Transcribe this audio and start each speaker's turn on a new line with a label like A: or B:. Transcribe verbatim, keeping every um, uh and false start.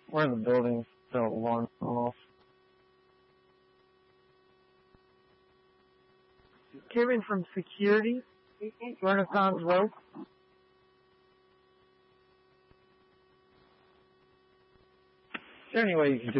A: We're in the building, so alarm off.
B: Kevin from security, Renaissance Road.
A: Is there any way you can do